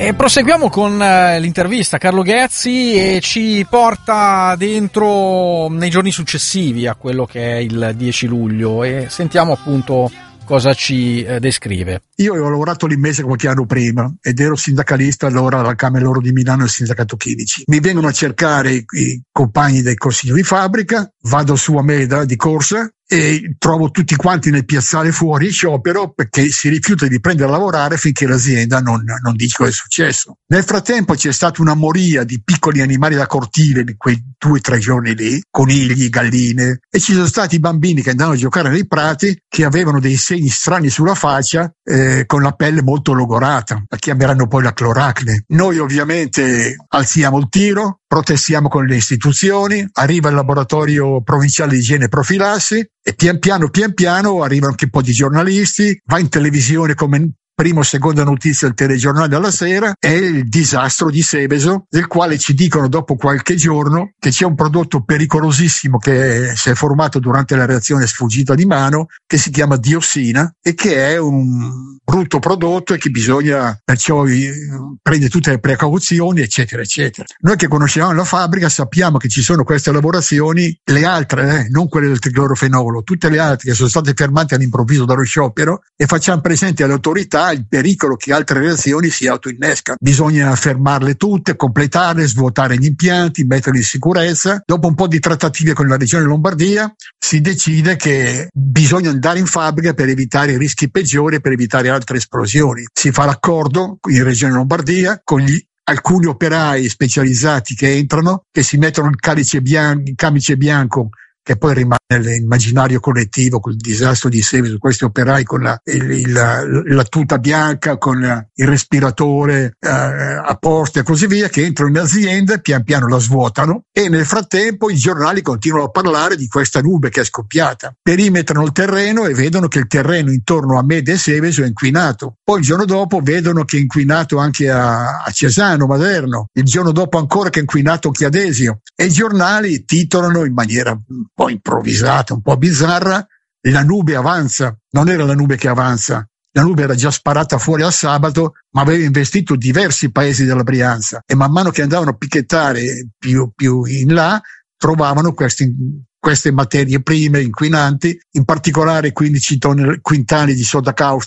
E proseguiamo con l'intervista. Carlo Ghezzi e ci porta dentro nei giorni successivi a quello che è il 10 luglio e sentiamo appunto cosa ci descrive. Io avevo lavorato l'Immesa qualche anno prima ed ero sindacalista allora alla Camera Loro di Milano, il sindacato chimici. Mi vengono a cercare i compagni del consiglio di fabbrica, vado su a Meda di corsa e trovo tutti quanti nel piazzale fuori in sciopero perché si rifiuta di prendere a lavorare finché l'azienda non dice cosa è successo. Nel frattempo c'è stata una moria di piccoli animali da cortile in quei 2 o 3 giorni lì, conigli, galline, e ci sono stati bambini che andavano a giocare nei prati che avevano dei segni strani sulla faccia con la pelle molto logorata, la chiameranno poi la cloracle. Noi ovviamente alziamo il tiro, protestiamo con le istituzioni, arriva il laboratorio provinciale di igiene e profilassi e pian piano arrivano anche un po' di giornalisti, va in televisione come prima o seconda notizia del telegiornale alla sera, è il disastro di Seveso, del quale ci dicono dopo qualche giorno che c'è un prodotto pericolosissimo che si è formato durante la reazione sfuggita di mano, che si chiama diossina e che è un brutto prodotto e che bisogna perciò prendere tutte le precauzioni, eccetera, eccetera. Noi che conosciamo la fabbrica sappiamo che ci sono queste lavorazioni, le altre, non quelle del triclorofenolo, tutte le altre che sono state fermate all'improvviso dallo sciopero, e facciamo presente alle autorità il pericolo che altre reazioni si autoinnescano. Bisogna fermarle tutte, completarle, svuotare gli impianti, metterli in sicurezza. Dopo un po' di trattative con la regione Lombardia si decide che bisogna andare in fabbrica per evitare i rischi peggiori e per evitare altre esplosioni. Si fa l'accordo in regione Lombardia con alcuni operai specializzati che entrano, che si mettono il camice bianco che poi rimane nell'immaginario collettivo col disastro di Seveso, questi operai con la tuta bianca, con il respiratore a posto e così via, che entrano in azienda, pian piano la svuotano e nel frattempo i giornali continuano a parlare di questa nube che è scoppiata. Perimetrano il terreno e vedono che il terreno intorno a Meda e Seveso è inquinato. Poi il giorno dopo vedono che è inquinato anche a Cesano, Maderno, il giorno dopo ancora che è inquinato Chiadesio, e i giornali titolano in maniera un po' improvvisata, un po' bizzarra: la nube avanza. Non era la nube che avanza, la nube era già sparata fuori al sabato, ma aveva investito diversi paesi della Brianza e man mano che andavano a picchettare più in là trovavano queste materie prime inquinanti, in particolare 15 quintali di soda caustica